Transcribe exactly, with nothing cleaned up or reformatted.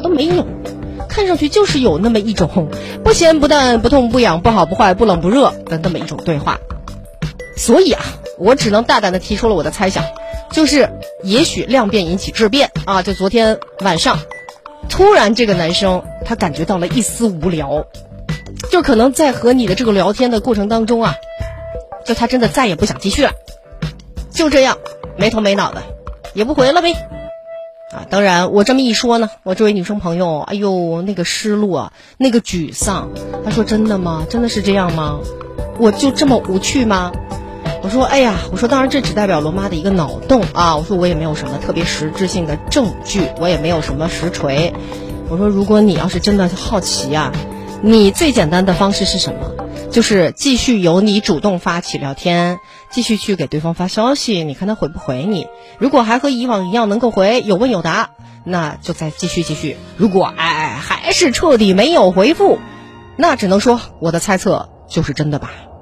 都没有，看上去就是有那么一种不咸不淡不痛不痒不好不坏不冷不热的那么一种对话。所以啊，我只能大胆的提出了我的猜想，就是也许量变引起质变啊！就昨天晚上，突然这个男生他感觉到了一丝无聊，就可能在和你的这个聊天的过程当中啊，就他真的再也不想继续了，就这样没头没脑的也不回了呗。啊，当然我这么一说呢，我这位女生朋友，哎呦，那个失落，那个沮丧，她说真的吗？真的是这样吗？我就这么无趣吗？我说哎呀，我说当然这只代表罗妈的一个脑洞啊，我说我也没有什么特别实质性的证据，我也没有什么实锤。我说如果你要是真的好奇啊，你最简单的方式是什么？就是继续由你主动发起聊天，继续去给对方发消息，你看他回不回你。如果还和以往一样能够回，有问有答，那就再继续继续。如果哎还是彻底没有回复，那只能说我的猜测就是真的吧。